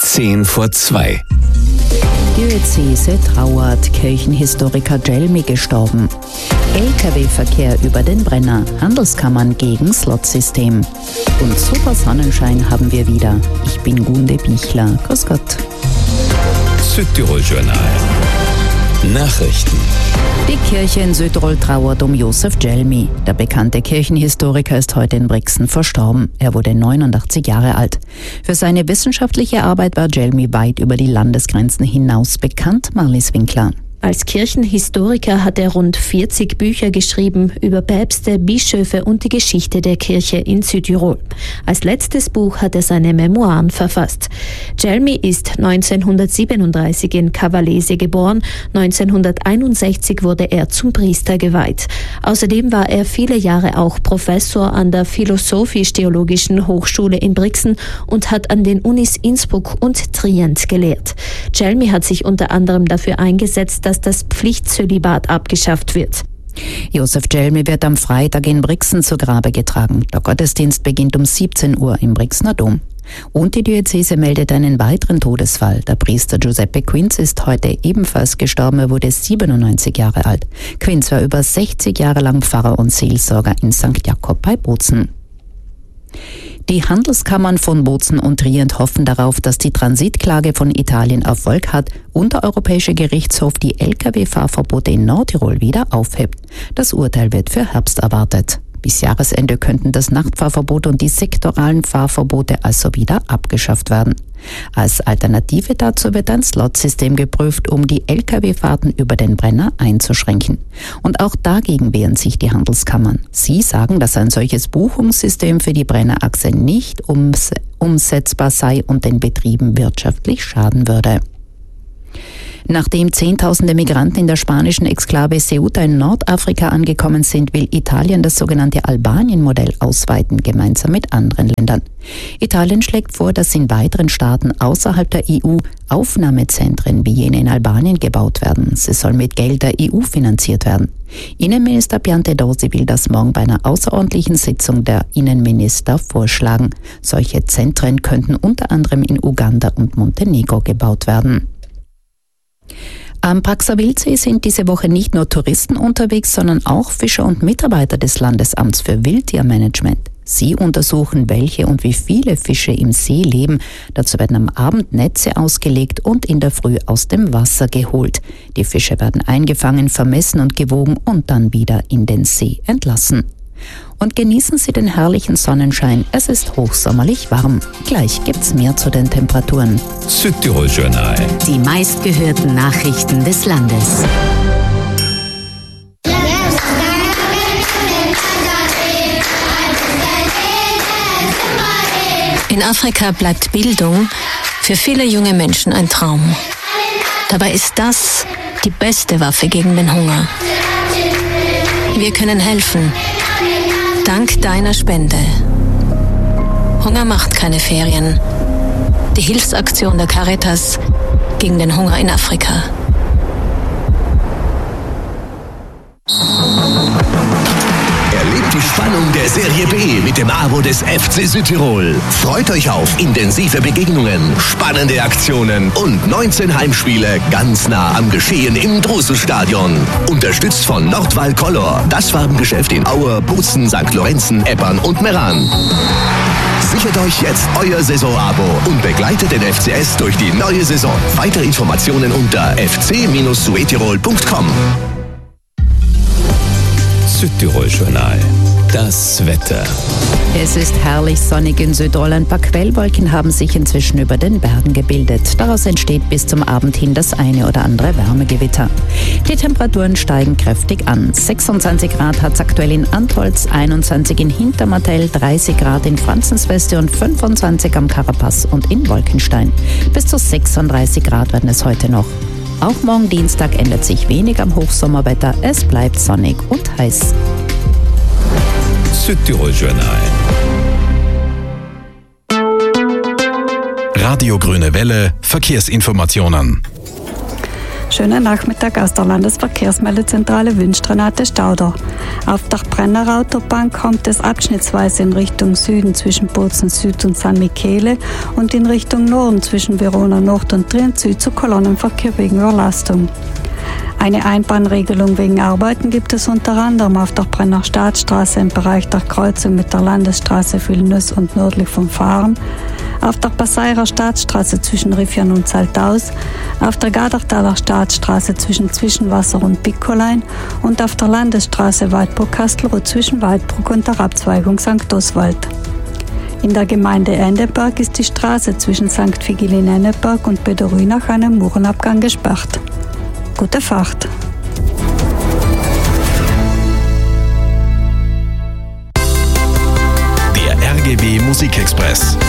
1:10 Diözese trauert, Kirchenhistoriker Jelmi gestorben. Lkw-Verkehr über den Brenner, Handelskammern gegen Slotsystem. Und super Sonnenschein haben wir wieder. Ich bin Gunde Bichler. Grüß Gott. Südtirol-Journal. Nachrichten. Die Kirche in Südtirol trauert um Josef Jelmi. Der bekannte Kirchenhistoriker ist heute in Brixen verstorben. Er wurde 89 Jahre alt. Für seine wissenschaftliche Arbeit war Jelmi weit über die Landesgrenzen hinaus bekannt. Marlies Winkler. Als Kirchenhistoriker hat er rund 40 Bücher geschrieben über Päpste, Bischöfe und die Geschichte der Kirche in Südtirol. Als letztes Buch hat er seine Memoiren verfasst. Jelmi ist 1937 in Cavallese geboren. 1961 wurde er zum Priester geweiht. Außerdem war er viele Jahre auch Professor an der Philosophisch-Theologischen Hochschule in Brixen und hat an den Unis Innsbruck und Trient gelehrt. Jelmi hat sich unter anderem dafür eingesetzt, dass das Pflichtzölibat abgeschafft wird. Josef Jelmi wird am Freitag in Brixen zu Grabe getragen. Der Gottesdienst beginnt um 17 Uhr im Brixener Dom. Und die Diözese meldet einen weiteren Todesfall. Der Priester Giuseppe Quinz ist heute ebenfalls gestorben. Er wurde 97 Jahre alt. Quinz war über 60 Jahre lang Pfarrer und Seelsorger in St. Jakob bei Bozen. Die Handelskammern von Bozen und Trient hoffen darauf, dass die Transitklage von Italien Erfolg hat und der Europäische Gerichtshof die Lkw-Fahrverbote in Nordtirol wieder aufhebt. Das Urteil wird für Herbst erwartet. Bis Jahresende könnten das Nachtfahrverbot und die sektoralen Fahrverbote also wieder abgeschafft werden. Als Alternative dazu wird ein Slotsystem geprüft, um die Lkw-Fahrten über den Brenner einzuschränken. Und auch dagegen wehren sich die Handelskammern. Sie sagen, dass ein solches Buchungssystem für die Brennerachse nicht umsetzbar sei und den Betrieben wirtschaftlich schaden würde. Nachdem Zehntausende Migranten in der spanischen Exklave Ceuta in Nordafrika angekommen sind, will Italien das sogenannte Albanien-Modell ausweiten, gemeinsam mit anderen Ländern. Italien schlägt vor, dass in weiteren Staaten außerhalb der EU Aufnahmezentren wie jene in Albanien gebaut werden. Sie sollen mit Geld der EU finanziert werden. Innenminister Piantedosi will das morgen bei einer außerordentlichen Sitzung der Innenminister vorschlagen. Solche Zentren könnten unter anderem in Uganda und Montenegro gebaut werden. Am Praxer Wildsee sind diese Woche nicht nur Touristen unterwegs, sondern auch Fischer und Mitarbeiter des Landesamts für Wildtiermanagement. Sie untersuchen, welche und wie viele Fische im See leben. Dazu werden am Abend Netze ausgelegt und in der Früh aus dem Wasser geholt. Die Fische werden eingefangen, vermessen und gewogen und dann wieder in den See entlassen. Und genießen Sie den herrlichen Sonnenschein. Es ist hochsommerlich warm. Gleich gibt's mehr zu den Temperaturen. Südtirol-Journal. Die meistgehörten Nachrichten des Landes. In Afrika bleibt Bildung für viele junge Menschen ein Traum. Dabei ist das die beste Waffe gegen den Hunger. Wir können helfen. Dank deiner Spende. Hunger macht keine Ferien. Die Hilfsaktion der Caritas gegen den Hunger in Afrika. Erlebt die Spannung der Serie B mit dem Abo des FC Südtirol. Freut euch auf intensive Begegnungen, spannende Aktionen und 19 Heimspiele ganz nah am Geschehen im Drusus-Stadion. Unterstützt von Nordwall Color, das Farbengeschäft in Aue, Bozen, St. Lorenzen, Eppern und Meran. Sichert euch jetzt euer Saisonabo und begleitet den FCS durch die neue Saison. Weitere Informationen unter fc-suetirol.com. Südtirol-Journal. Das Wetter. Es ist herrlich sonnig in Südtirol. Ein paar Quellwolken haben sich inzwischen über den Bergen gebildet. Daraus entsteht bis zum Abend hin das eine oder andere Wärmegewitter. Die Temperaturen steigen kräftig an. 26 Grad hat es aktuell in Antholz, 21 in Hintermartell, 30 Grad in Franzensweste und 25 am Karapaz und in Wolkenstein. Bis zu 36 Grad werden es heute noch. Auch morgen Dienstag ändert sich wenig am Hochsommerwetter. Es bleibt sonnig und heiß. Südtirol-Journal. Radio Grüne Welle, Verkehrsinformationen. wunderschönen Nachmittag aus der Landesverkehrsmeldezentrale wünscht Renate Stauder. Auf der Brennerautobahn kommt es abschnittsweise in Richtung Süden zwischen Bozen Süd und San Michele und in Richtung Norden zwischen Verona Nord und Trient Süd zu Kolonnenverkehr wegen Überlastung. Eine Einbahnregelung wegen Arbeiten gibt es unter anderem auf der Brenner Staatsstraße im Bereich der Kreuzung mit der Landesstraße Vilnius und nördlich von Fahren, auf der Passairer Staatsstraße zwischen Riffian und Saltaus, auf der Gadertaler Staatsstraße zwischen Zwischenwasser und Piccolein und auf der Landesstraße Waldburg-Kastelruth zwischen Waldburg und der Abzweigung St. Oswald. In der Gemeinde Enneberg ist die Straße zwischen St. Vigil in Enneberg und Böderü nach einem Murenabgang gesperrt. Gute Fahrt! Der RGB Musikexpress.